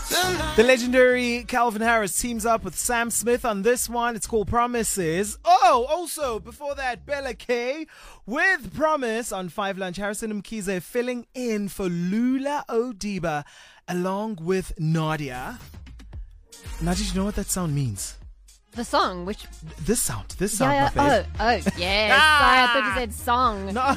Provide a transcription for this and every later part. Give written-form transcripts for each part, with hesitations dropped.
The legendary Calvin Harris teams up with Sam Smith on this one. It's called Promises. Oh, also, before that, Bella K with Promise on 5 Lunch. Harrison Mkhize filling in for Lula Odiba along with Nadia. Nadia, do you know what that sound means? The song, which... This sound, yeah. my babe. Oh, yes. Sorry, I thought you said song. No.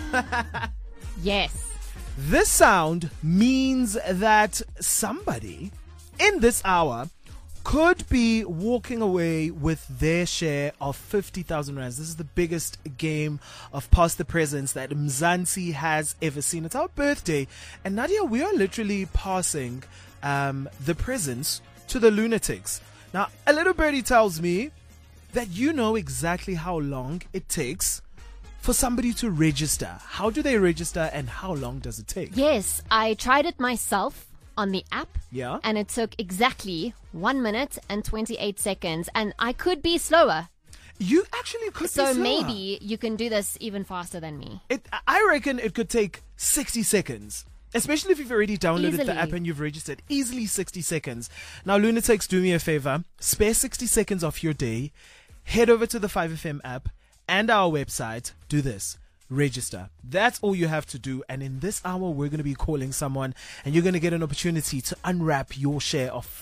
Yes. This sound means that somebody in this hour could be walking away with their share of 50,000 rands. This is the biggest game of past the presents that Mzansi has ever seen. It's our birthday, and Nadia, we are literally passing the presents to the lunatics. Now, a little birdie tells me that you know exactly how long it takes for somebody to register. How do they register and how long does it take? Yes, I tried it myself on the app. Yeah. And it took exactly 1 minute and 28 seconds. And I could be slower. You actually could be slower. So maybe you can do this even faster than me. I reckon it could take 60 seconds. Especially if you've already downloaded the app and you've registered. Easily 60 seconds. Now, lunatics, do me a favor. Spare 60 seconds off your day. Head over to the 5FM app and our website. Do this. Register. That's all you have to do. And in this hour, we're going to be calling someone and you're going to get an opportunity to unwrap your share of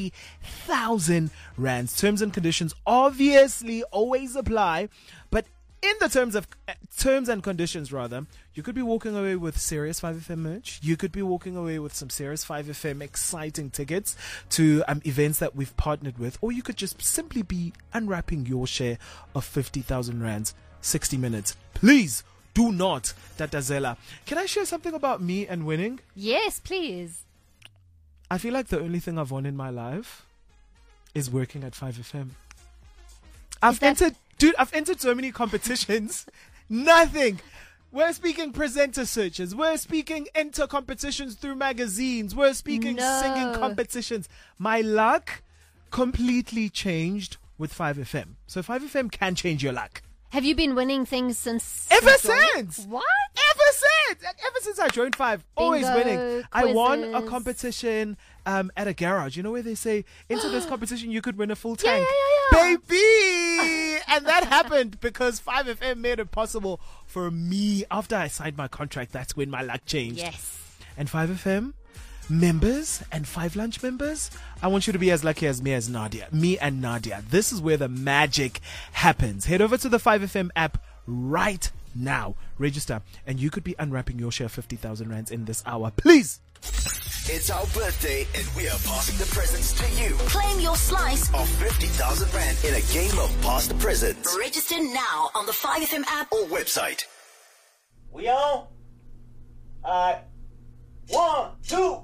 50,000 rands. Terms and conditions obviously always apply. But in the terms and conditions, you could be walking away with serious 5FM merch. You could be walking away with some serious 5FM exciting tickets to events that we've partnered with, or you could just simply be unwrapping your share of 50,000 rands. 60 minutes. Please do not, Tatazela. Can I share something about me and winning? Yes, please. I feel like the only thing I've won in my life is working at 5FM. I've entered so many competitions. Nothing. We're speaking presenter searches. We're speaking enter competitions through magazines. We're speaking singing competitions. My luck completely changed with 5FM. So 5FM can change your luck. Have you been winning things since? Ever since. What? Ever since I joined 5. Always winning. Quizzes. I won a competition at a garage. You know where they say, into this competition you could win a full tank. Yeah. Baby! And that happened because 5FM made it possible for me. After I signed my contract, that's when my luck changed. Yes. And 5FM members and 5 Lunch members, I want you to be as lucky as me and Nadia. This is where the magic happens. Head over to the 5FM app right now. Register and you could be unwrapping your share of 50,000 rands in this hour. Please. It's our birthday and we are passing the presents to you. Claim your slice of 50,000 rand in a game of Pass the Presents. Register now on the 5FM app or website. We on? 1, 2.